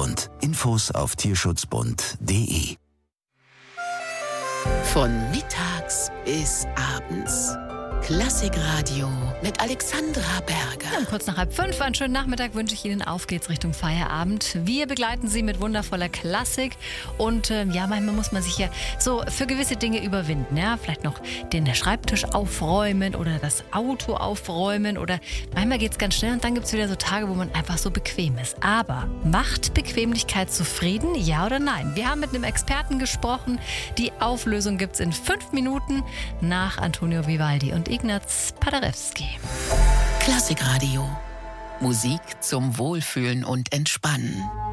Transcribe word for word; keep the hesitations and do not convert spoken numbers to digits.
Tierschutzbund. Infos auf tierschutzbund punkt de. Von mittags bis abends. Klassikradio mit Alexandra Berger. Ja, kurz nach halb fünf, einen schönen Nachmittag wünsche ich Ihnen. Auf geht's Richtung Feierabend. Wir begleiten Sie mit wundervoller Klassik. Und ähm, ja, manchmal muss man sich ja so für gewisse Dinge überwinden. Ja? Vielleicht noch den Schreibtisch aufräumen oder das Auto aufräumen. Oder manchmal geht's ganz schnell und dann gibt's wieder so Tage, wo man einfach so bequem ist. Aber macht Bequemlichkeit zufrieden? Ja oder nein? Wir haben mit einem Experten gesprochen. Die Auflösung gibt's in fünf Minuten nach Antonio Vivaldi und Ignaz Paderewski. Klassikradio. Musik zum Wohlfühlen und Entspannen.